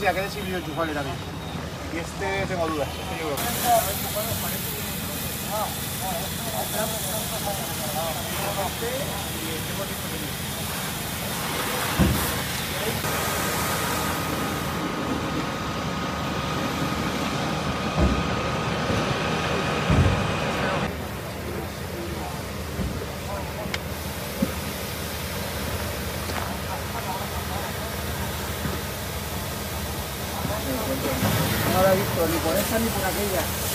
sí, aquel sí vio enchufarle también. Y este tengo dudas, este yo creo que... No la he visto ni por esta ni por aquella.